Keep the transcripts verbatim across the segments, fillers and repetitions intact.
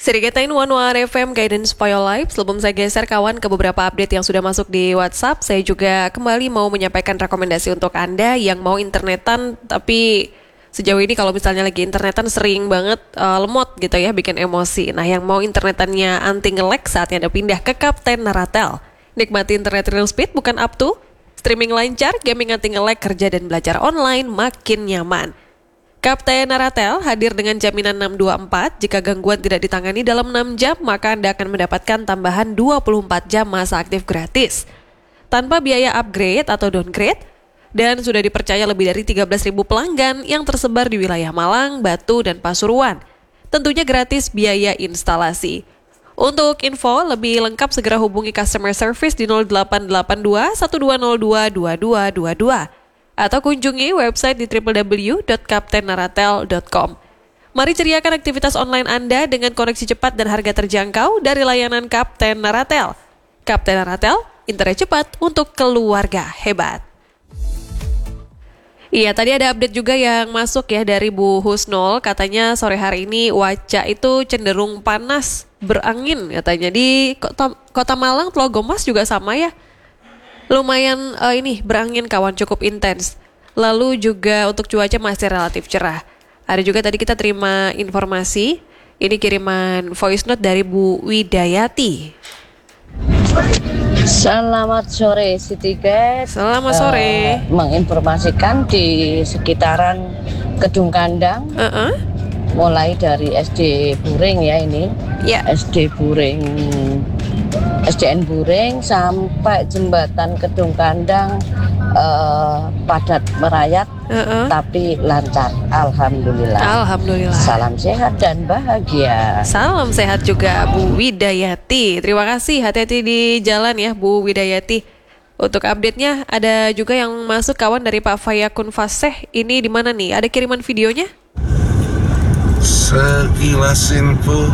Siriketain One One F M Guidance for Your Life. Sebelum saya geser kawan ke beberapa update yang sudah masuk di WhatsApp, saya juga kembali mau menyampaikan rekomendasi untuk Anda yang mau internetan tapi sejauh ini kalau misalnya lagi internetan sering banget uh, lemot gitu ya, bikin emosi. Nah, yang mau internetannya anti nge-lag saatnya Anda pindah ke Kapten Naratel. Nikmati internet real speed bukan up to, streaming lancar, gaming anti nge-lag, kerja dan belajar online makin nyaman. Kapten Naratel hadir dengan jaminan enam dua empat. Jika gangguan tidak ditangani dalam enam jam, maka Anda akan mendapatkan tambahan dua puluh empat jam masa aktif gratis tanpa biaya upgrade atau downgrade, dan sudah dipercaya lebih dari tiga belas ribu pelanggan yang tersebar di wilayah Malang, Batu, dan Pasuruan. Tentunya gratis biaya instalasi. Untuk info lebih lengkap segera hubungi customer service di nol delapan delapan dua satu dua nol dua dua dua dua dua atau kunjungi website di w w w dot kapten naratel dot com. Mari ceriakan aktivitas online Anda dengan koneksi cepat dan harga terjangkau dari layanan Kapten Naratel. Kapten Naratel, internet cepat untuk keluarga hebat. Iya, tadi ada update juga yang masuk ya dari Bu Husnul. Katanya sore hari ini Waca itu cenderung panas, berangin katanya. Di kota, kota Malang, Tlogomas juga sama ya. Lumayan uh, ini berangin kawan, cukup intens. Lalu juga untuk cuaca masih relatif cerah. Ada juga tadi kita terima informasi. Ini kiriman voice note dari Bu Widayati. Selamat sore Siti Guide. Selamat sore. Uh, menginformasikan di sekitaran Gedung Kandang. Uh-uh. Mulai dari S D Buring ya ini. Ya. S D Buring, S D N Buring sampai jembatan Gedung Kandang uh, padat merayat, uh-uh. tapi lancar. Alhamdulillah. Alhamdulillah. Salam sehat dan bahagia. Salam sehat juga Bu Widayati. Terima kasih, hati-hati di jalan ya Bu Widayati. Untuk update-nya ada juga yang masuk kawan dari Pak Fayakun Faseh. Ini di mana nih? Ada kiriman videonya? Sekilas info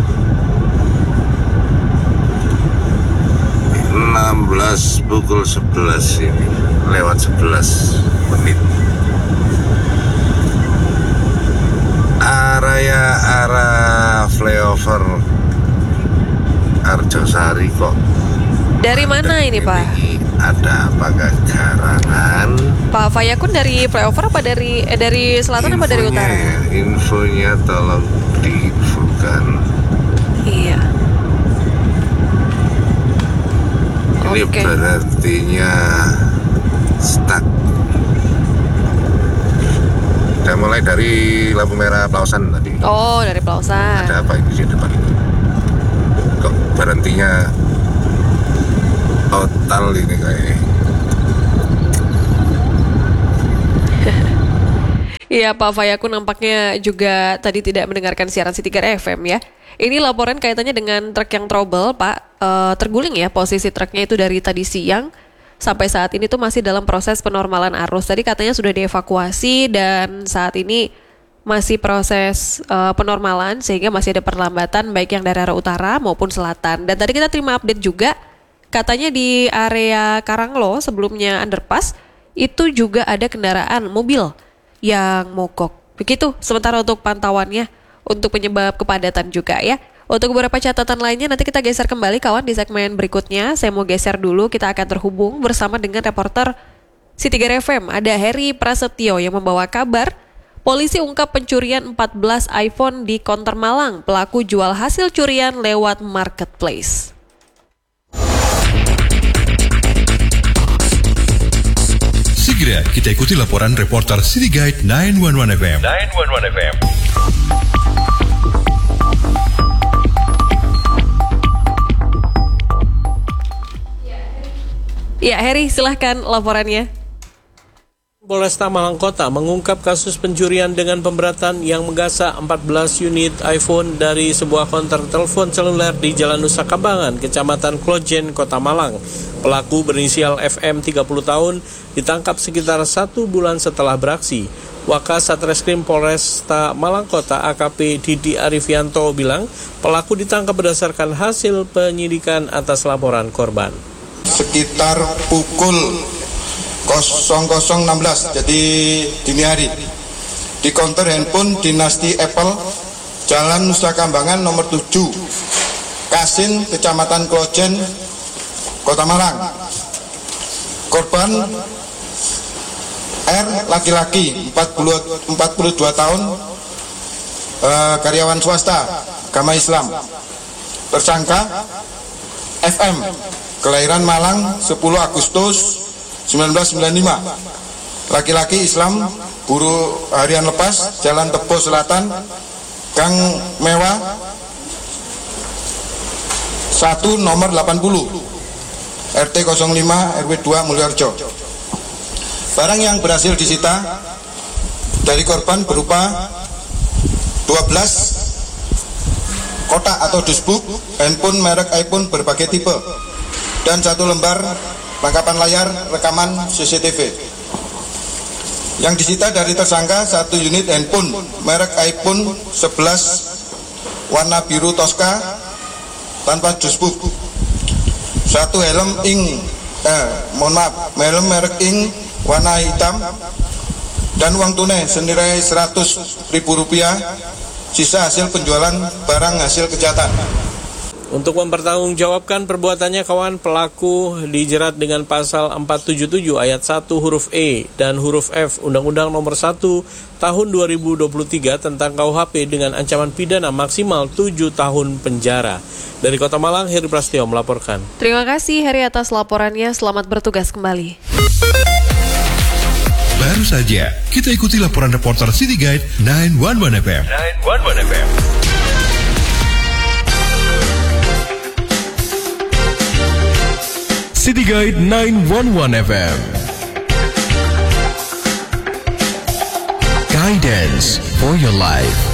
enam belas pukul sebelas ini lewat sebelas menit area arah flyover Arjosari kok. Dari mana ini, ini Pak? Ada apakah garangan? Pak Fayakun dari flyover apa dari eh, dari selatan infonya, apa dari utara? Ya, infonya tolong diinfokan. Iya. Ini okay. Berartinya stuck. Udah mulai dari lampu merah Plausan tadi. Oh, dari Plausan. Ada apa ini di depan itu? Kok berhentinya total ini kayaknya. Iya, Pak Fayakun nampaknya juga tadi tidak mendengarkan siaran City Guide F M ya. Ini laporan kaitannya dengan truk yang trouble, Pak. E, terguling ya posisi truknya itu dari tadi siang. Sampai saat ini tuh masih dalam proses penormalan arus. Tadi katanya sudah dievakuasi dan saat ini masih proses e, penormalan sehingga masih ada perlambatan baik yang dari arah utara maupun selatan. Dan tadi kita terima update juga, katanya di area Karanglo sebelumnya underpass itu juga ada kendaraan mobil yang mogok. Begitu sementara untuk pantauannya untuk penyebab kepadatan juga ya. Untuk beberapa catatan lainnya nanti kita geser kembali kawan di segmen berikutnya. Saya mau geser dulu, kita akan terhubung bersama dengan reporter City Guide F M. Ada Heri Prasetyo yang membawa kabar polisi ungkap pencurian empat belas iPhone di Konter Malang. Pelaku jual hasil curian lewat marketplace. Segera kita ikuti laporan reporter City Guide sembilan satu satu F M. sembilan satu satu F M. Ya, Heri, silahkan laporannya. Polresta Malang Kota mengungkap kasus pencurian dengan pemberatan yang menggasak empat belas unit iPhone dari sebuah konter telepon seluler di Jalan Nusa Kambangan, Kecamatan Klojen, Kota Malang. Pelaku berinisial F M tiga puluh tahun ditangkap sekitar satu bulan setelah beraksi. Wakas Satreskrim Polresta Malang Kota A K P Didi Arifianto bilang pelaku ditangkap berdasarkan hasil penyidikan atas laporan korban. Sekitar pukul nol nol enam belas, jadi dini hari, di konter handphone Dinasti Apple Jalan Nusa Kambangan nomor tujuh, Kasin, Kecamatan Klojen, Kota Malang. Korban R, laki-laki, empat puluh dua tahun, eh, karyawan swasta, agama Islam. Tersangka F M, kelahiran Malang, sepuluh Agustus seribu sembilan ratus sembilan puluh lima, laki-laki Islam, buruh harian lepas, Jalan Tebo Selatan, Gang Mewah satu nomor delapan puluh, R T nol lima R W dua Mulyorejo. Barang yang berhasil disita dari korban berupa dua belas kotak atau dusbuk, handphone merek iPhone berbagai tipe, dan satu lembar lengkapan layar rekaman C C T V. Yang disita dari tersangka satu unit handphone merek iPhone sebelas warna biru Tosca tanpa dusbuk, satu helm ing eh, mohon maaf helm merek ing warna hitam, dan uang tunai senilai seratus ribu rupiah, sisa hasil penjualan barang hasil kejahatan. Untuk mempertanggungjawabkan perbuatannya, kawan pelaku dijerat dengan pasal empat tujuh tujuh ayat satu huruf E dan huruf F Undang-Undang Nomor satu Tahun dua ribu dua puluh tiga tentang K U H P dengan ancaman pidana maksimal tujuh tahun penjara. Dari Kota Malang, Heri Prasetyo melaporkan. Terima kasih Heri atas laporannya. Selamat bertugas kembali. Baru saja kita ikuti laporan reporter City Guide sembilan satu satu F M. sembilan satu satu F M. City Guide sembilan satu satu F M. Guidance for your life.